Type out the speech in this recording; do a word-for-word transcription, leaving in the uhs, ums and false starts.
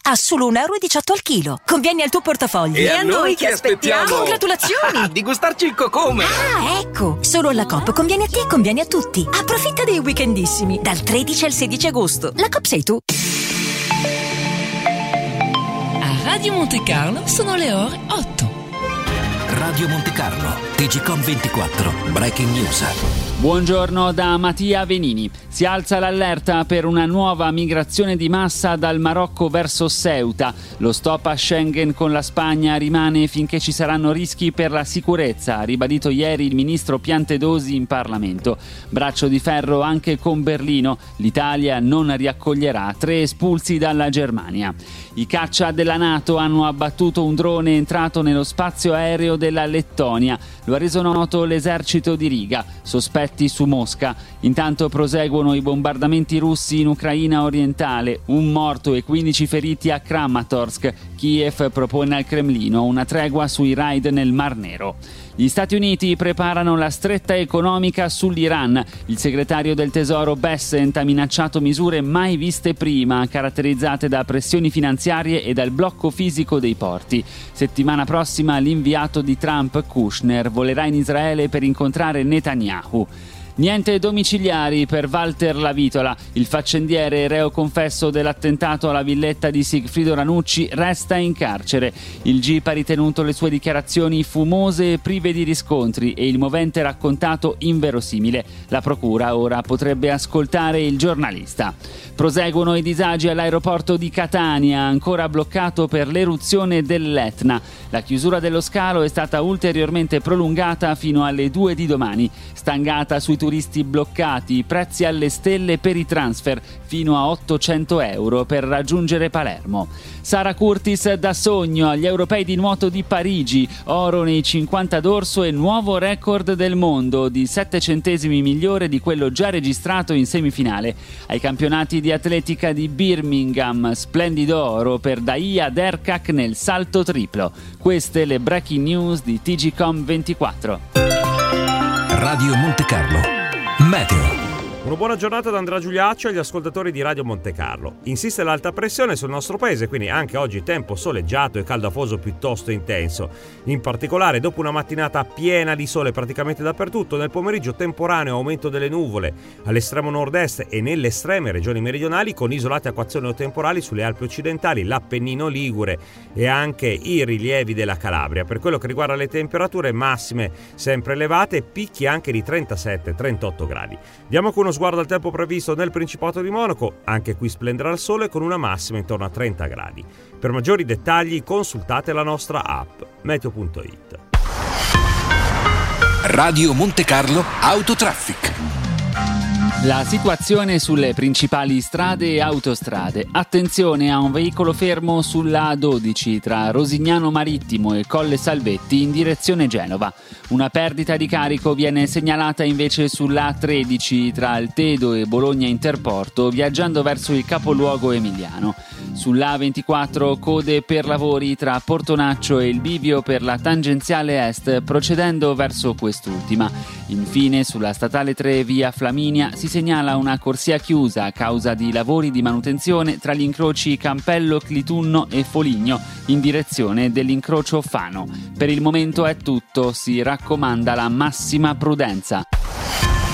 a solo un euro e diciotto al chilo. Conviene al tuo portafoglio. E, e a noi, noi che aspettiamo? aspettiamo? Congratulazioni! Di gustarci il cocome! Ah, ecco! Solo alla Coop conviene a te e conviene a tutti. Approfitta dei weekendissimi, dal tredici al sedici agosto. La Coop sei tu. A Radio Monte Carlo sono le ore otto. Radio Monte Carlo, T G Com ventiquattro, Breaking News. Buongiorno da Mattia Venini. Si alza l'allerta per una nuova migrazione di massa dal Marocco verso Ceuta. Lo stop a Schengen con la Spagna rimane finché ci saranno rischi per la sicurezza, ha ribadito ieri il ministro Piantedosi in Parlamento. Braccio di ferro anche con Berlino. L'Italia non riaccoglierà tre espulsi dalla Germania. I caccia della NATO hanno abbattuto un drone entrato nello spazio aereo della Lettonia. Lo ha reso noto l'esercito di Riga. Sospetti su Mosca. Intanto proseguono i bombardamenti russi in Ucraina orientale, un morto e quindici feriti a Kramatorsk. Kiev propone al Cremlino una tregua sui raid nel Mar Nero. Gli Stati Uniti preparano la stretta economica sull'Iran. Il segretario del Tesoro Bessent ha minacciato misure mai viste prima, caratterizzate da pressioni finanziarie e dal blocco fisico dei porti. Settimana prossima l'inviato di Trump, Kushner, volerà in Israele per incontrare Netanyahu. Niente domiciliari per Walter Lavitola. Il faccendiere reo confesso dell'attentato alla villetta di Sigfrido Ranucci resta in carcere. Il G I P ha ritenuto le sue dichiarazioni fumose e prive di riscontri e il movente raccontato inverosimile. La procura ora potrebbe ascoltare il giornalista. Proseguono i disagi all'aeroporto di Catania, ancora bloccato per l'eruzione dell'Etna. La chiusura dello scalo è stata ulteriormente prolungata fino alle due di domani. Stangata sui turisti bloccati, prezzi alle stelle per i transfer, fino a ottocento euro per raggiungere Palermo. Sara Curtis da sogno agli europei di nuoto di Parigi, oro nei cinquanta d'orso e nuovo record del mondo di sette centesimi migliore di quello già registrato in semifinale. Ai campionati di atletica di Birmingham, splendido oro per Daia Derkak nel salto triplo. Queste le breaking news di T G Com ventiquattro. Radio Monte Carlo, meteo. Una buona giornata da Andrea Giuliaccio e agli ascoltatori di Radio Monte Carlo. Insiste l'alta pressione sul nostro paese, quindi anche oggi tempo soleggiato e caldo afoso piuttosto intenso. In particolare, dopo una mattinata piena di sole praticamente dappertutto, nel pomeriggio temporaneo aumento delle nuvole all'estremo nord-est e nelle estreme regioni meridionali, con isolate acquazzoni o temporali sulle Alpi occidentali, l'Appennino ligure e anche i rilievi della Calabria. Per quello che riguarda le temperature massime sempre elevate, picchi anche di trentasette trentotto gradi. Diamo con uno sguardo al tempo previsto nel Principato di Monaco, anche qui splenderà il sole con una massima intorno a trenta gradi. Per maggiori dettagli consultate la nostra app meteo punto it. Radio Monte Carlo Autotraffic. La situazione sulle principali strade e autostrade. Attenzione a un veicolo fermo sulla A dodici tra Rosignano Marittimo e Colle Salvetti in direzione Genova. Una perdita di carico viene segnalata invece sulla A tredici tra Altedo e Bologna Interporto, viaggiando verso il capoluogo emiliano. Sulla A ventiquattro code per lavori tra Portonaccio e il bivio per la tangenziale est, procedendo verso quest'ultima. Infine sulla statale tre via Flaminia si segnala una corsia chiusa a causa di lavori di manutenzione tra gli incroci Campello, Clitunno e Foligno in direzione dell'incrocio Fano. Per il momento è tutto, si raccomanda la massima prudenza.